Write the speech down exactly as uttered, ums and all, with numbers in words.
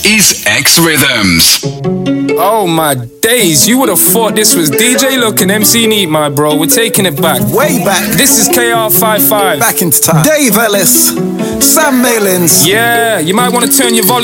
is X Rhythms. Oh my days, you would have thought this was D J Look and M C Neat, my bro. We're taking it back. Way back. This is K R fifty-five. Back into time. Dave Ellis, Sam Malins. Yeah, you might want to turn your volume